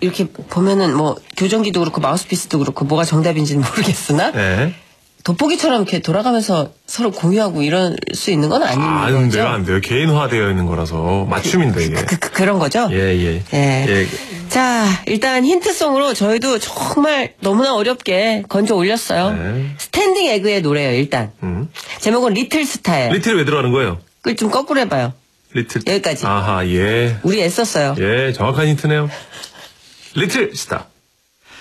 이렇게 보면은 뭐 교정기도 그렇고 마우스피스도 그렇고 뭐가 정답인지는 모르겠으나 네. 돋보기처럼 이렇게 돌아가면서 서로 공유하고 이럴 수 있는 건 아닌 거죠? 안 돼요. 개인화되어 있는 거라서 맞춤인데 이게. 그런 거죠? 예. 자, 일단 힌트송으로 저희도 정말 너무나 어렵게 건져 올렸어요. 네. 스탠딩 에그의 노래예요, 일단. 제목은 리틀 스타예요. 리틀이 왜 들어가는 거예요? 그걸 좀 거꾸로 해봐요. 리틀. 여기까지. 아하, 예. 우리 애썼어요. 예, 정확한 힌트네요. 리틀 스타.